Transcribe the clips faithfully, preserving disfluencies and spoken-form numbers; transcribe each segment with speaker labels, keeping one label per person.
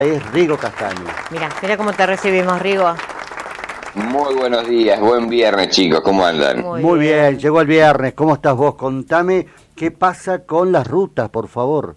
Speaker 1: Es Rigo Castaño.
Speaker 2: Mira, mira cómo te recibimos, Rigo.
Speaker 3: Muy buenos días, buen viernes, chicos, ¿cómo andan?
Speaker 1: Muy, Muy bien. bien, llegó el viernes, ¿cómo estás vos? Contame qué pasa con las rutas, por favor.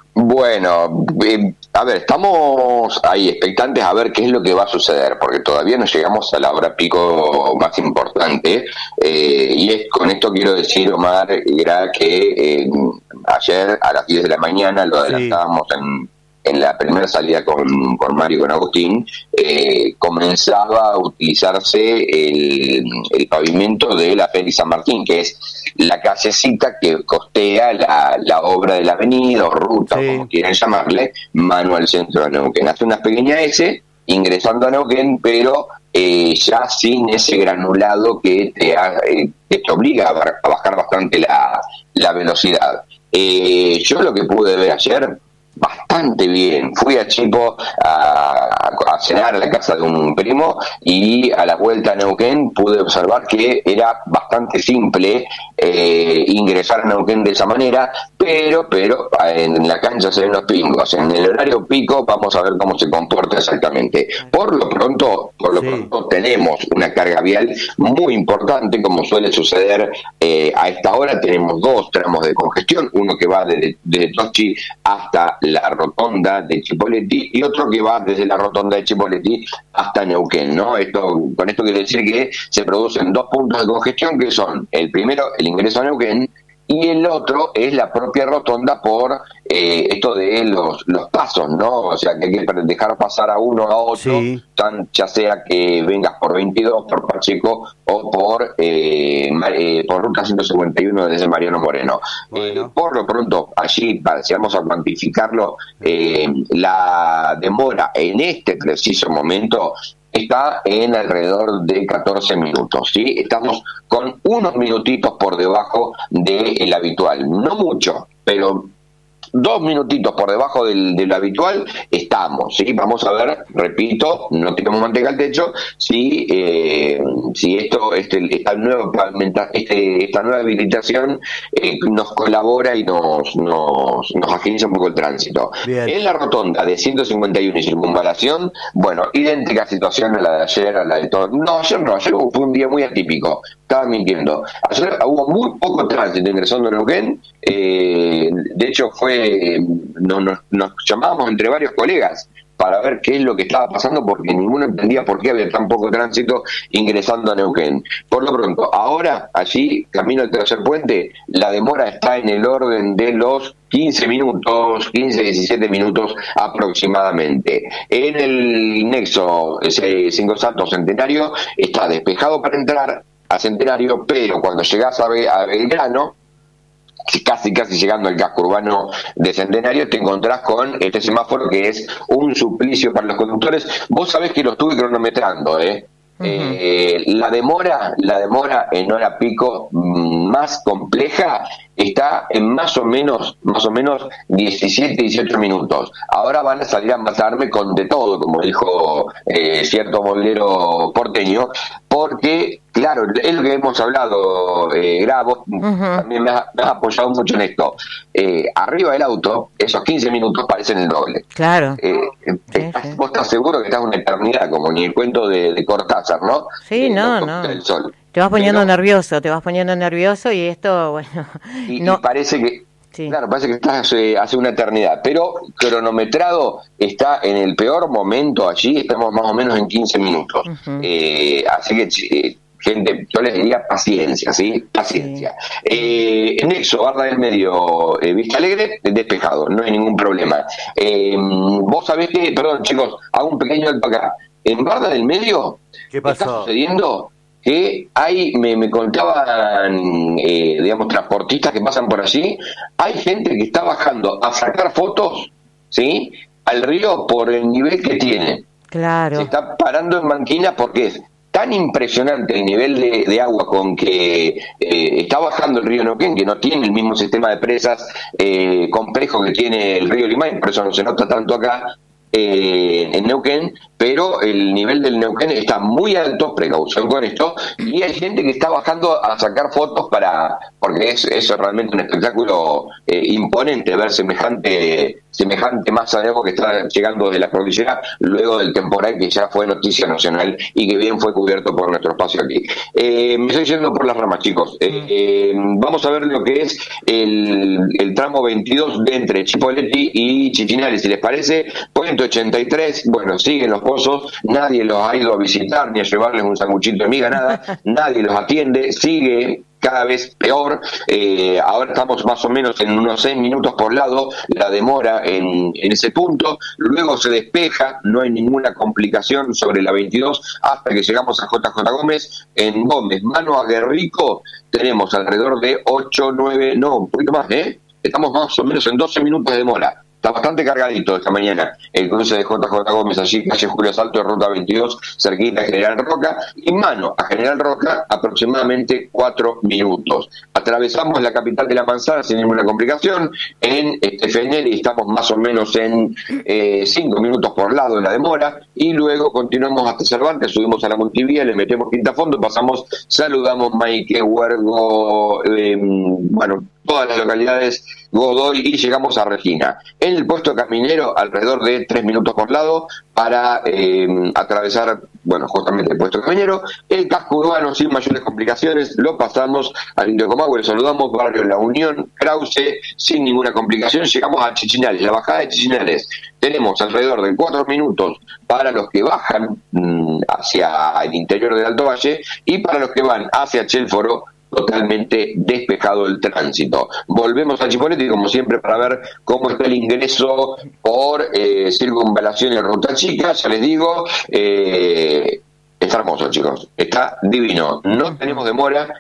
Speaker 3: Bueno, eh, a ver, estamos ahí expectantes a ver qué es lo que va a suceder, porque todavía no llegamos a la hora pico más importante, eh, y es con esto quiero decir, Omar, era que eh, ayer a las diez de la mañana lo adelantábamos sí. en... en la primera salida con, con Mario y con Agustín, eh, comenzaba a utilizarse el, el pavimento de la Félix San Martín, que es la callecita que costea la, la obra de la avenida o ruta, sí. como quieran llamarle, mano al centro de Neuquén. Hace una pequeña S, ingresando a Neuquén, pero eh, ya sin ese granulado que te, eh, que te obliga a bajar bastante la, la velocidad. Eh, yo lo que pude ver ayer, bastante bien. Fui a Chipo a, a cenar a la casa de un primo y a la vuelta a Neuquén pude observar que era bastante simple eh, ingresar a Neuquén de esa manera, pero pero en la cancha se ven los pingos. En el horario pico vamos a ver cómo se comporta exactamente. Por lo pronto, por lo sí. pronto tenemos una carga vial muy importante, como suele suceder eh, a esta hora. Tenemos dos tramos de congestión, uno que va desde, desde Toschi hasta la rotonda de Chipoleti y otro que va desde la rotonda de Chipoleti hasta Neuquén, ¿no? Esto, con esto quiere decir que se producen dos puntos de congestión, que son el primero, el ingreso a Neuquén, y el otro es la propia rotonda por eh, esto de los, los pasos, ¿no? O sea, que hay que dejar pasar a uno a otro, sí. tan, ya sea que vengas por veintidós, por Pacheco o por eh, eh, por ruta ciento cincuenta y uno desde Mariano Moreno. Bueno. Eh, por lo pronto, allí, para, si vamos a cuantificarlo, eh, la demora en este preciso momento está en alrededor de catorce minutos, ¿sí? Estamos con unos minutitos por debajo del habitual, no mucho, pero dos minutitos por debajo del, del habitual estamos, ¿sí? Vamos a ver, repito, no tenemos manteca al techo, si eh, si esto, este, esta nueva pavimenta, este, esta nueva habilitación eh, nos colabora y nos, nos, nos agiliza un poco el tránsito. Bien. En la rotonda de ciento cincuenta y uno y circunvalación, bueno, idéntica situación a la de ayer, a la de todo. No, ayer no, ayer fue un día muy atípico. Estaba mintiendo. Ayer hubo muy poco tránsito ingresando en Neuquén. Eh, de hecho, fue no, nos, nos llamábamos entre varios colegas para ver qué es lo que estaba pasando, porque ninguno entendía por qué había tan poco tránsito ingresando a Neuquén. Por lo pronto, ahora, allí, camino al tercer puente, la demora está en el orden de los quince minutos, quince, diecisiete minutos aproximadamente. En el nexo Cinco Santos Centenario está despejado para entrar a Centenario, pero cuando llegás a, Be- a Belgrano, casi casi llegando al casco urbano de Centenario, te encontrás con este semáforo que es un suplicio para los conductores. Vos sabés que lo estuve cronometrando, ¿eh? Uh-huh. Eh, la demora, la demora en hora pico más compleja está en más o menos, más o menos diecisiete, dieciocho minutos. Ahora van a salir a matarme con de todo, como dijo eh, cierto bolero porteño, porque, claro, es lo que hemos hablado, eh, Gra, vos uh-huh. también me has, me has apoyado mucho en esto. Eh, arriba del auto, esos quince minutos parecen el doble.
Speaker 2: Claro.
Speaker 3: Eh, sí, estás, sí. Vos estás seguro que estás una eternidad, como ni el cuento de, de Cortázar, ¿no?
Speaker 2: Sí,
Speaker 3: eh,
Speaker 2: no, no. Del sol. Te vas poniendo Pero, nervioso, te vas poniendo nervioso y esto, bueno...
Speaker 3: Y,
Speaker 2: no.
Speaker 3: y parece que... Sí. Claro, parece que estás hace, hace una eternidad, pero cronometrado está en el peor momento allí, estamos más o menos en quince minutos. Uh-huh. Eh, así que, eh, gente, yo les diría paciencia, ¿sí? Paciencia. Sí. Eh, Nexo, Barra del Medio, eh, Vista Alegre, despejado, no hay ningún problema. Eh, vos sabés que, perdón chicos, hago un pequeño alto acá. En Barra del Medio,
Speaker 1: ¿qué pasó?
Speaker 3: Está sucediendo que hay, me, me contaban, eh, digamos, transportistas que pasan por allí, hay gente que está bajando a sacar fotos, ¿sí?, al río por el nivel que tiene.
Speaker 2: Claro.
Speaker 3: Se está parando en banquinas porque es tan impresionante el nivel de, de agua con que eh, está bajando el río Neuquén, que no tiene el mismo sistema de presas eh, complejo que tiene el río Limay, por eso no se nota tanto acá, Eh, en Neuquén, pero el nivel del Neuquén está muy alto, precaución con esto, y hay gente que está bajando a sacar fotos para, porque es, es realmente un espectáculo eh, imponente ver semejante semejante masa de agua que está llegando de la cordillera luego del temporal que ya fue noticia nacional y que bien fue cubierto por nuestro espacio aquí. Eh, me estoy yendo por las ramas, chicos. Eh, eh, vamos a ver lo que es el, el tramo veintidós de entre Chipoleti y Chichinales, si les parece. Puente ochenta y tres, bueno, siguen los pozos, nadie los ha ido a visitar ni a llevarles un sanguchito de miga, nada, nadie los atiende, sigue cada vez peor. Eh, ahora estamos más o menos en unos seis minutos por lado, la demora en, en ese punto, luego se despeja, no hay ninguna complicación sobre la veintidós hasta que llegamos a J J Gómez. En Gómez, Mano a Guerrico, tenemos alrededor de ocho, nueve, no, un poquito más, ¿eh? Estamos más o menos en doce minutos de demora. Está bastante cargadito esta mañana el cruce de J J Gómez, allí calle Julio Salto de ruta veintidós, cerquita de General Roca, y Mano a General Roca aproximadamente cuatro minutos. Atravesamos la capital de la Manzana sin ninguna complicación. En Stefanelli estamos más o menos en eh, cinco minutos por lado de la demora, y luego continuamos hasta Cervantes, subimos a la Multivía, le metemos quinta fondo, pasamos, saludamos Maique, Huergo, eh, bueno, todas las localidades, Godoy, y llegamos a Regina. En el puesto caminero, alrededor de tres minutos por lado para eh, atravesar, bueno, justamente el puesto caminero. El casco urbano sin mayores complicaciones, lo pasamos al Indio Comahue, le saludamos, barrio La Unión, Krause, sin ninguna complicación. Llegamos a Chichinales, la bajada de Chichinales. Tenemos alrededor de cuatro minutos para los que bajan mmm, hacia el interior del Alto Valle, y para los que van hacia Chelforo, totalmente despejado el tránsito. Volvemos a Chipoleti, como siempre, para ver cómo está el ingreso por eh, circunvalación en Ruta Chica. Ya les digo, eh, está hermoso, chicos, está divino, no tenemos demora.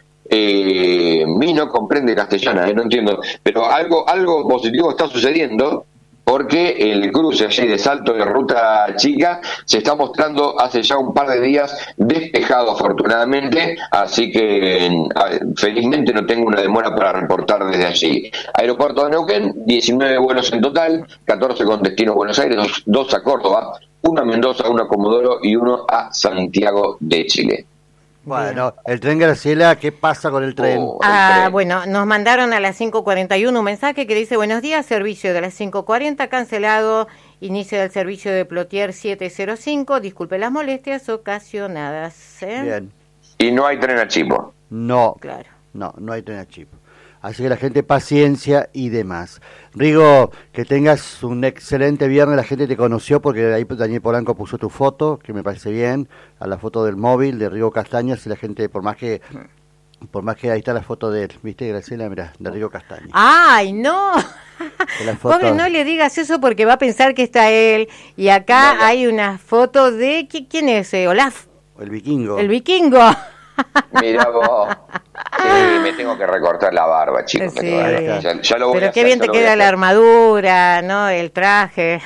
Speaker 3: Eh, mi no comprende castellana, eh, no entiendo, pero algo, algo positivo está sucediendo, porque el cruce allí de Salto de Ruta Chica se está mostrando hace ya un par de días despejado, afortunadamente, así que felizmente no tengo una demora para reportar desde allí. Aeropuerto de Neuquén, diecinueve vuelos en total, catorce con destino Buenos Aires, dos a Córdoba, uno a Mendoza, uno a Comodoro y uno a Santiago de Chile.
Speaker 1: Bueno, el tren, Graciela, ¿qué pasa con el tren?
Speaker 3: Oh, el
Speaker 2: Ah,
Speaker 3: tren.
Speaker 2: bueno, nos mandaron a las cinco cuarenta y uno un mensaje que dice: buenos días, servicio de las cinco cuarenta cancelado, inicio del servicio de Plotier siete cero cinco, disculpe las molestias ocasionadas. ¿eh?
Speaker 1: Bien.
Speaker 3: Y no hay tren a Chipo.
Speaker 1: No,
Speaker 2: Claro.
Speaker 1: no, no hay tren a chip. Así que la gente, paciencia y demás. Rigo, que tengas un excelente viernes. La gente te conoció porque ahí Daniel Polanco puso tu foto, que me parece bien, a la foto del móvil de Rigo Castañas, y la gente, por más que por más que ahí está la foto de él, ¿viste, Graciela? Mirá, de Rigo Castañas.
Speaker 2: ¡Ay, no!
Speaker 1: De la foto-
Speaker 2: Pobre, no le digas eso porque va a pensar que está él. Y acá
Speaker 3: No, no.
Speaker 2: hay una foto de... ¿qui- ¿Quién es? eh, Olaf,
Speaker 1: El vikingo.
Speaker 2: el vikingo.
Speaker 3: Mira vos. Sí, me tengo que recortar la barba, chicos. me
Speaker 2: Sí.
Speaker 3: tengo que- ya- ya lo voy a
Speaker 2: Pero qué
Speaker 3: hacer,
Speaker 2: bien
Speaker 3: ya
Speaker 2: te
Speaker 3: lo voy a
Speaker 2: queda la
Speaker 3: hacer.
Speaker 2: armadura, ¿no? El traje.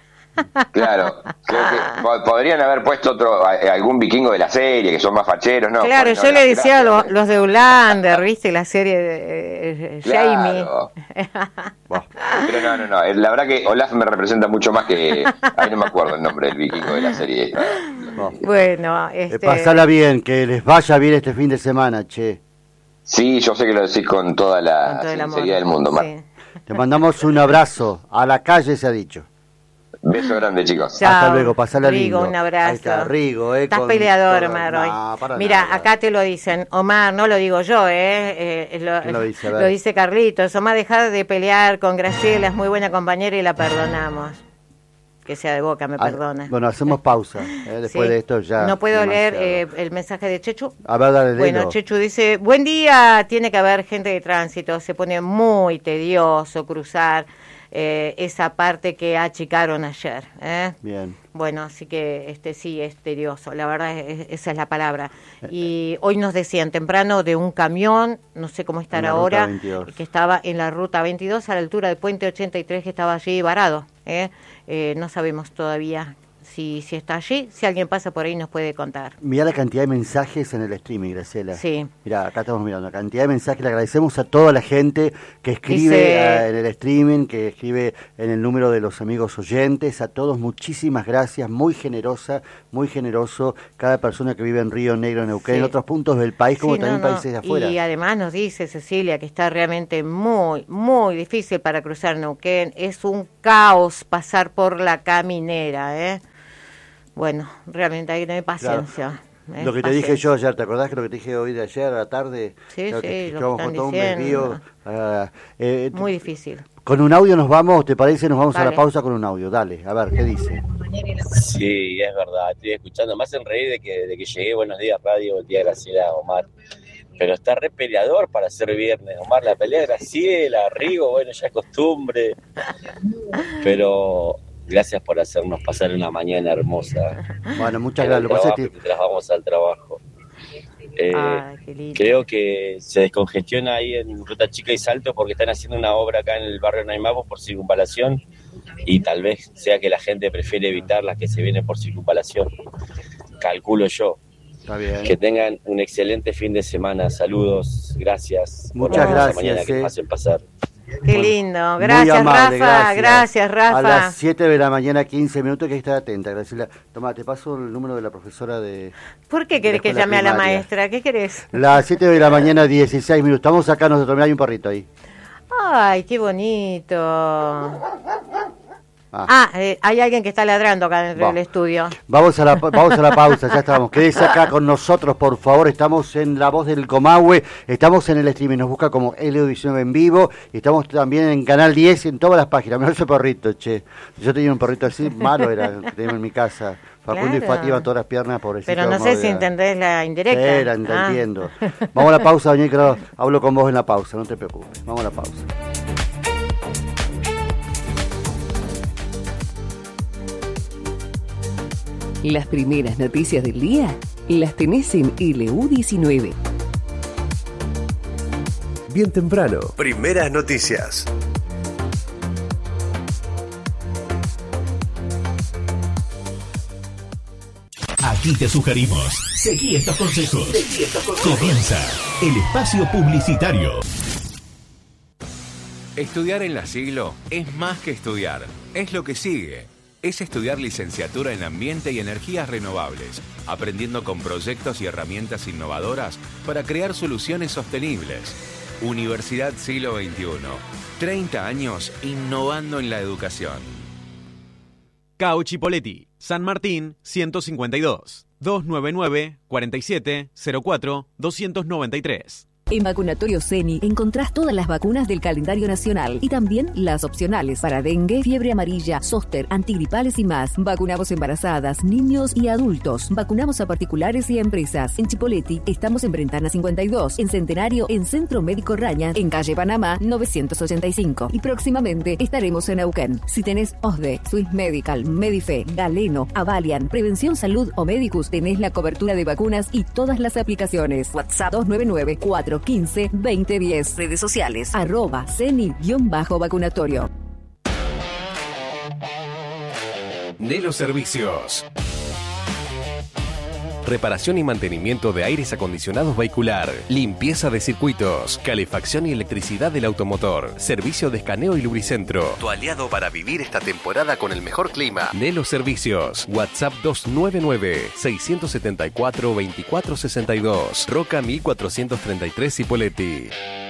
Speaker 3: Claro, creo que po- podrían haber puesto otro a- algún vikingo de la serie, que son más facheros, ¿no?
Speaker 2: Claro,
Speaker 3: Ponen
Speaker 2: yo le
Speaker 3: las
Speaker 2: decía a
Speaker 3: gracias.
Speaker 2: los, los de Ulander, ¿viste? La serie de eh, Jamie.
Speaker 3: Claro. Pero no, no, no. La verdad que Olaf me representa mucho más que... Ay, no me acuerdo el nombre del vikingo de la serie esta.
Speaker 1: No.
Speaker 2: Bueno,
Speaker 1: Eh,
Speaker 2: este...
Speaker 1: pasala bien, que les vaya bien este fin de semana, che.
Speaker 3: Sí, yo sé que lo decís con toda la
Speaker 2: con todo el amor.
Speaker 3: sinceridad del mundo, Mar.
Speaker 2: Sí.
Speaker 1: Te mandamos un abrazo. A la calle se ha dicho.
Speaker 3: Beso grande, chicos.
Speaker 2: Chao.
Speaker 1: Hasta luego, pasala
Speaker 2: Rigo,
Speaker 1: lindo.
Speaker 2: un abrazo.
Speaker 1: Ahí está, Rigo, eh,
Speaker 2: Estás
Speaker 1: con
Speaker 2: peleador,
Speaker 1: todo-
Speaker 2: Omar,
Speaker 1: No,
Speaker 2: hoy.
Speaker 1: para
Speaker 2: Mira,
Speaker 1: nada.
Speaker 2: acá te lo dicen. Omar, no lo digo yo, ¿eh? eh lo,
Speaker 1: ¿Quién lo dice? A ver.
Speaker 2: lo dice Carlitos. Omar, deja de pelear con Graciela, es muy buena compañera y la perdonamos. Que sea de Boca, me
Speaker 1: Ah,
Speaker 2: perdona.
Speaker 1: Bueno, hacemos pausa. eh, Después
Speaker 2: Sí.
Speaker 1: de esto ya.
Speaker 2: No puedo leer
Speaker 1: demasiado.
Speaker 2: eh, el mensaje de Chechu.
Speaker 1: A ver, dale,
Speaker 2: Bueno,
Speaker 1: léelo.
Speaker 2: Chechu dice: buen día, tiene que haber gente de tránsito, se pone muy tedioso cruzar eh, esa parte que achicaron ayer. ¿eh?
Speaker 1: Bien.
Speaker 2: Bueno, así que este sí es tedioso, la verdad es- esa es la palabra. Y hoy nos decían temprano de un camión, no sé cómo estará
Speaker 1: En la ruta
Speaker 2: ahora,
Speaker 1: veintidós.
Speaker 2: que estaba en la ruta veintidós a la altura del puente ochenta y tres, que estaba allí varado. ¿eh? Eh, no sabemos todavía si, si está allí, si alguien pasa por ahí nos puede contar.
Speaker 1: Mirá la cantidad de mensajes en el streaming, Graciela.
Speaker 2: Sí.
Speaker 1: Mirá, acá estamos mirando la cantidad de mensajes. Le agradecemos a toda la gente que escribe
Speaker 2: Dice...
Speaker 1: uh, en el streaming, que escribe en el número de los amigos oyentes. A todos muchísimas gracias, muy generosa, muy generoso. Cada persona que vive en Río Negro, Neuquén, sí. en otros puntos del país, como
Speaker 2: sí,
Speaker 1: también
Speaker 2: no, no.
Speaker 1: países de afuera.
Speaker 2: Y además nos dice Cecilia que está realmente muy, muy difícil para cruzar Neuquén. Es un caos pasar por la caminera, ¿eh? Bueno, realmente hay que tener paciencia.
Speaker 1: Claro. ¿eh? Lo que te paciencia. dije yo ayer, ¿te acordás que lo que te dije hoy de ayer a la tarde?
Speaker 2: Sí,
Speaker 1: lo
Speaker 2: sí,
Speaker 1: que,
Speaker 2: lo
Speaker 1: que vamos
Speaker 2: que
Speaker 1: con
Speaker 2: están
Speaker 1: todo
Speaker 2: diciendo.
Speaker 1: Un desvío, uh, eh,
Speaker 2: muy difícil.
Speaker 1: Con un audio nos vamos, ¿te parece? Nos vamos
Speaker 2: Dale.
Speaker 1: a la pausa con un audio. Dale, a ver, ¿qué dice?
Speaker 4: Sí, es verdad, estoy escuchando. Me hacen reír de que, de que llegué. Buenos días, radio, el día de Graciela, Omar. Pero está re peleador para ser viernes, Omar. La pelea de Graciela, Rigo, bueno, ya es costumbre. Pero gracias por hacernos pasar una mañana hermosa.
Speaker 1: Bueno, muchas gracias.
Speaker 4: Trabajo, mientras vamos al trabajo. Eh,
Speaker 2: Ay, qué lindo.
Speaker 4: Creo que se descongestiona ahí en Ruta Chica y Salto porque están haciendo una obra acá en el barrio Naimapos por circunvalación y tal vez sea que la gente prefiere evitar las que se vienen por circunvalación. Calculo yo.
Speaker 1: Está bien.
Speaker 4: Que tengan un excelente fin de semana. Saludos, gracias.
Speaker 1: Muchas
Speaker 4: por
Speaker 1: gracias.
Speaker 4: mañana que
Speaker 1: eh.
Speaker 4: pasen pasar.
Speaker 2: Qué bueno, lindo. Gracias,
Speaker 1: amable,
Speaker 2: Rafa.
Speaker 1: Gracias.
Speaker 2: gracias, Rafa.
Speaker 1: A las siete de la mañana, quince minutos, que hay que estar atenta, Graciela. Toma, te paso el número de la profesora de...
Speaker 2: ¿Por qué querés que llame primaria. a la maestra? ¿Qué querés?
Speaker 1: Las siete de la mañana, dieciséis minutos. Estamos acá nosotros. Mirá, hay un perrito ahí.
Speaker 2: Ay, qué bonito. Ah, ah eh, hay alguien que está ladrando acá dentro Va. del estudio.
Speaker 1: Vamos a la vamos a la pausa, ya estamos. Quédese acá con nosotros, por favor. Estamos en La Voz del Comahue, estamos en el streaming, nos busca como L diecinueve en vivo, y estamos también en Canal diez, en todas las páginas. Mira ese perrito, che. Yo tenía un perrito así, malo era, que tenía en mi casa. Facundo claro. y Fátima, todas las piernas, pobrecito.
Speaker 2: Pero no sé si entendés la indirecta.
Speaker 1: Era, te ah. entiendo. Vamos a la pausa, doña Icaro. Hablo con vos en la pausa, no te preocupes. Vamos a la pausa.
Speaker 5: Las primeras noticias del día las tenés en L U diecinueve.
Speaker 6: Bien temprano, primeras noticias.
Speaker 7: Aquí te sugerimos. Seguí estos consejos. Seguí estos consejos. Comienza el espacio publicitario.
Speaker 8: Estudiar en la Siglo es más que estudiar. Es lo que sigue. Es estudiar licenciatura en Ambiente y Energías Renovables, aprendiendo con proyectos y herramientas innovadoras para crear soluciones sostenibles. Universidad Siglo veintiuno. treinta años innovando en la educación.
Speaker 9: Cauchipoletti, San Martín, ciento cincuenta y dos, doscientos noventa y nueve, cuarenta y siete, cero cuatro, doscientos noventa y tres.
Speaker 5: En Vacunatorio Ceni encontrás todas las vacunas del calendario nacional y también las opcionales para dengue, fiebre amarilla, zóster, antigripales y más. Vacunamos embarazadas, niños y adultos. Vacunamos a particulares y a empresas. En Chipoleti estamos en Brentana cincuenta y dos, en Centenario, en Centro Médico Raña, en Calle Panamá novecientos ochenta y cinco. Y próximamente estaremos en Neuquén. Si tenés O S D E, Swiss Medical, Medife, Galeno, Avalian, Prevención Salud o Medicus, tenés la cobertura de vacunas y todas las aplicaciones. WhatsApp dos nueve nueve, cuatro quince, veinte diez. Redes sociales, arroba ceni-vacunatorio.
Speaker 6: Nelo Servicios. Reparación y mantenimiento de aires acondicionados vehicular, limpieza de circuitos, calefacción y electricidad del automotor, servicio de escaneo y lubricentro. Tu aliado para vivir esta temporada con el mejor clima. Nelo Servicios. WhatsApp dos nueve nueve, seis siete cuatro, dos cuatro seis dos. Roca mil cuatrocientos treinta y tres Cipolletti.